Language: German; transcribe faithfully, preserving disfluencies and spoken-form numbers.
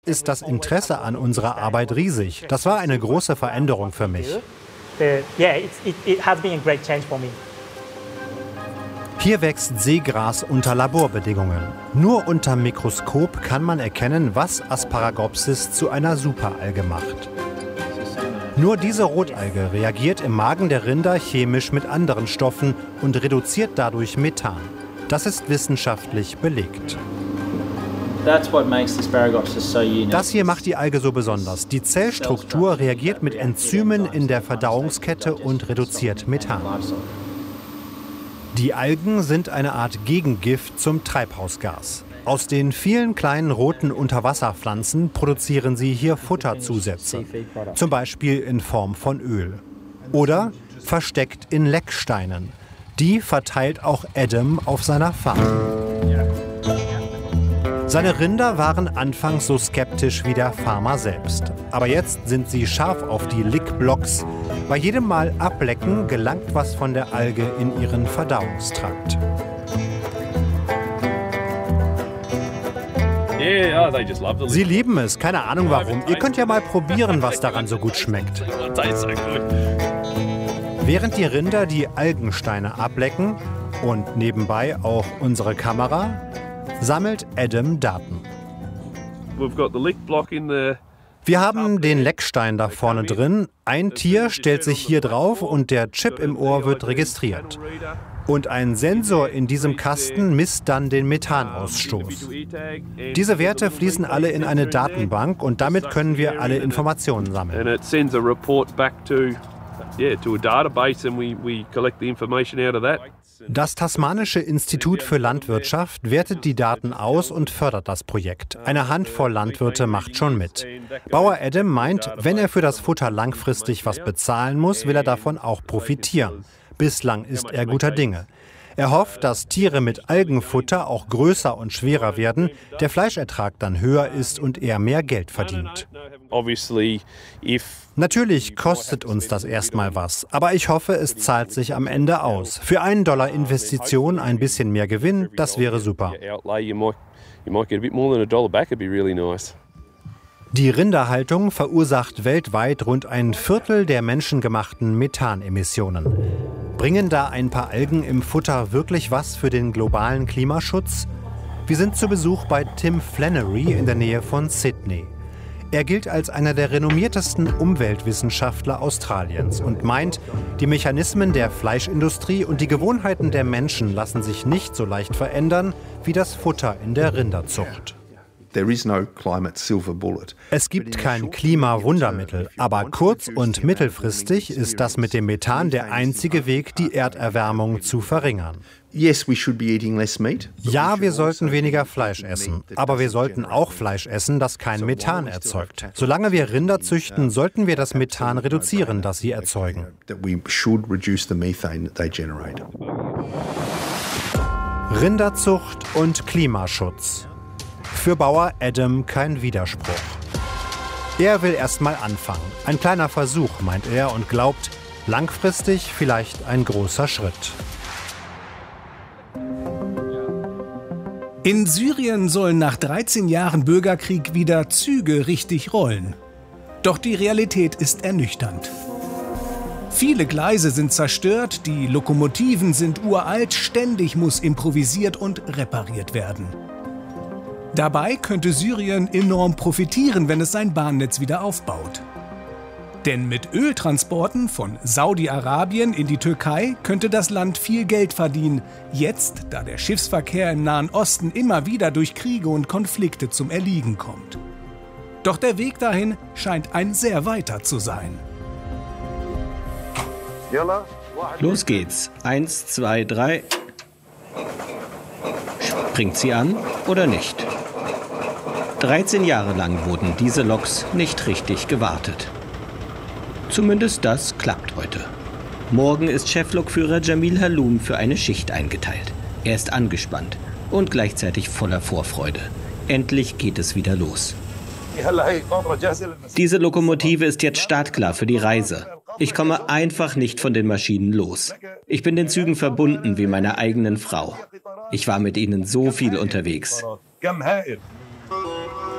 ist das Interesse an unserer Arbeit riesig. Das war eine große Veränderung für mich. Hier wächst Seegras unter Laborbedingungen. Nur unter Mikroskop kann man erkennen, was Asparagopsis zu einer Superalge macht. Nur diese Rotalge reagiert im Magen der Rinder chemisch mit anderen Stoffen und reduziert dadurch Methan. Das ist wissenschaftlich belegt. Das hier macht die Alge so besonders. Die Zellstruktur reagiert mit Enzymen in der Verdauungskette und reduziert Methan. Die Algen sind eine Art Gegengift zum Treibhausgas. Aus den vielen kleinen roten Unterwasserpflanzen produzieren sie hier Futterzusätze, zum Beispiel in Form von Öl. Oder versteckt in Lecksteinen. Die verteilt auch Adam auf seiner Farm. Seine Rinder waren anfangs so skeptisch wie der Farmer selbst. Aber jetzt sind sie scharf auf die Lickblocks. Bei jedem Mal ablecken gelangt was von der Alge in ihren Verdauungstrakt. Sie lieben es, keine Ahnung warum. Ihr könnt ja mal probieren, was daran so gut schmeckt. Während die Rinder die Algensteine ablecken und nebenbei auch unsere Kamera, sammelt Adam Daten. Wir haben den Leckstein da vorne drin. Ein Tier stellt sich hier drauf und der Chip im Ohr wird registriert. Und ein Sensor in diesem Kasten misst dann den Methanausstoß. Diese Werte fließen alle in eine Datenbank und damit können wir alle Informationen sammeln. Das Tasmanische Institut für Landwirtschaft wertet die Daten aus und fördert das Projekt. Eine Handvoll Landwirte macht schon mit. Bauer Adam meint, wenn er für das Futter langfristig was bezahlen muss, will er davon auch profitieren. Bislang ist er guter Dinge. Er hofft, dass Tiere mit Algenfutter auch größer und schwerer werden, der Fleischertrag dann höher ist und er mehr Geld verdient. Natürlich kostet uns das erstmal was, aber ich hoffe, es zahlt sich am Ende aus. Für einen Dollar Investition ein bisschen mehr Gewinn, das wäre super. Die Rinderhaltung verursacht weltweit rund ein Viertel der menschengemachten Methanemissionen. Bringen da ein paar Algen im Futter wirklich was für den globalen Klimaschutz? Wir sind zu Besuch bei Tim Flannery in der Nähe von Sydney. Er gilt als einer der renommiertesten Umweltwissenschaftler Australiens und meint, die Mechanismen der Fleischindustrie und die Gewohnheiten der Menschen lassen sich nicht so leicht verändern wie das Futter in der Rinderzucht. Es gibt kein Klimawundermittel, aber kurz- und mittelfristig ist das mit dem Methan der einzige Weg, die Erderwärmung zu verringern. Ja, wir sollten weniger Fleisch essen, aber wir sollten auch Fleisch essen, das kein Methan erzeugt. Solange wir Rinder züchten, sollten wir das Methan reduzieren, das sie erzeugen. Rinderzucht und Klimaschutz. Für Bauer Adam kein Widerspruch. Er will erst mal anfangen. Ein kleiner Versuch, meint er, und glaubt, langfristig vielleicht ein großer Schritt. In Syrien sollen nach dreizehn Jahren Bürgerkrieg wieder Züge richtig rollen. Doch die Realität ist ernüchternd. Viele Gleise sind zerstört, die Lokomotiven sind uralt, ständig muss improvisiert und repariert werden. Dabei könnte Syrien enorm profitieren, wenn es sein Bahnnetz wieder aufbaut. Denn mit Öltransporten von Saudi-Arabien in die Türkei könnte das Land viel Geld verdienen. Jetzt, da der Schiffsverkehr im Nahen Osten immer wieder durch Kriege und Konflikte zum Erliegen kommt. Doch der Weg dahin scheint ein sehr weiter zu sein. Los geht's. Eins, zwei, drei. Springt sie an oder nicht? dreizehn Jahre lang wurden diese Loks nicht richtig gewartet. Zumindest das klappt heute. Morgen ist Cheflokführer Jamil Haloum für eine Schicht eingeteilt. Er ist angespannt und gleichzeitig voller Vorfreude. Endlich geht es wieder los. Diese Lokomotive ist jetzt startklar für die Reise. Ich komme einfach nicht von den Maschinen los. Ich bin den Zügen verbunden wie meiner eigenen Frau. Ich war mit ihnen so viel unterwegs.